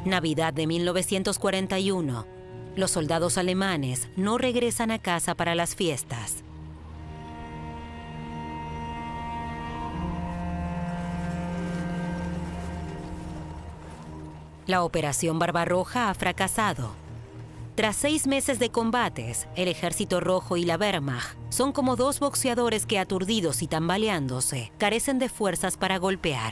Navidad de 1941. Los soldados alemanes no regresan a casa para las fiestas. La Operación Barbarroja ha fracasado. Tras 6 meses de combates, el Ejército Rojo y la Wehrmacht son como dos boxeadores que, aturdidos y tambaleándose, carecen de fuerzas para golpear.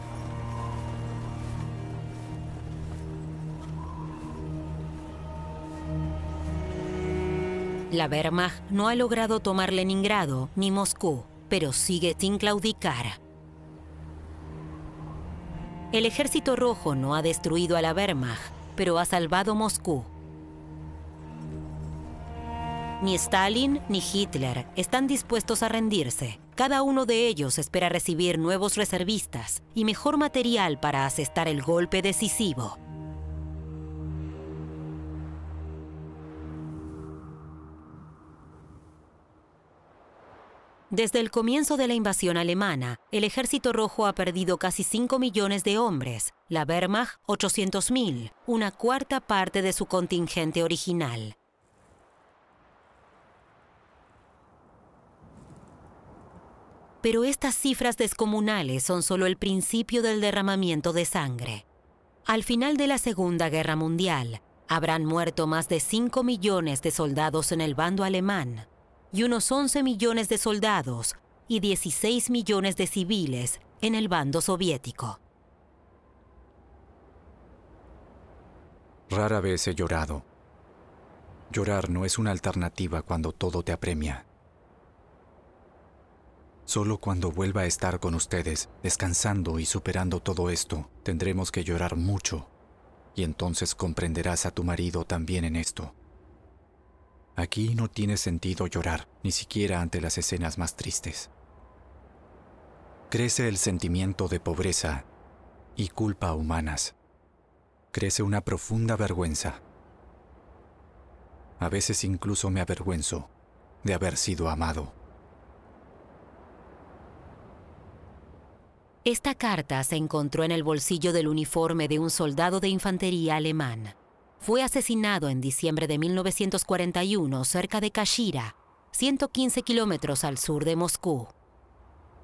La Wehrmacht no ha logrado tomar Leningrado ni Moscú, pero sigue sin claudicar. El Ejército Rojo no ha destruido a la Wehrmacht, pero ha salvado Moscú. Ni Stalin ni Hitler están dispuestos a rendirse. Cada uno de ellos espera recibir nuevos reservistas y mejor material para asestar el golpe decisivo. Desde el comienzo de la invasión alemana, el Ejército Rojo ha perdido casi 5 millones de hombres, la Wehrmacht 800.000, una cuarta parte de su contingente original. Pero estas cifras descomunales son solo el principio del derramamiento de sangre. Al final de la Segunda Guerra Mundial, habrán muerto más de 5 millones de soldados en el bando alemán, y unos 11 millones de soldados y 16 millones de civiles en el bando soviético. Rara vez he llorado. Llorar no es una alternativa cuando todo te apremia. Solo cuando vuelva a estar con ustedes, descansando y superando todo esto, tendremos que llorar mucho, y entonces comprenderás a tu marido también en esto. Aquí no tiene sentido llorar, ni siquiera ante las escenas más tristes. Crece el sentimiento de pobreza y culpa humanas. Crece una profunda vergüenza. A veces incluso me avergüenzo de haber sido amado. Esta carta se encontró en el bolsillo del uniforme de un soldado de infantería alemán. Fue asesinado en diciembre de 1941 cerca de Kashira, 115 kilómetros al sur de Moscú.